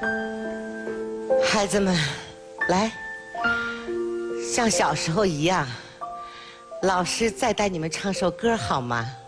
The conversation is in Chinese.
孩子们，来，像小时候一样，老师再带你们唱首歌好吗？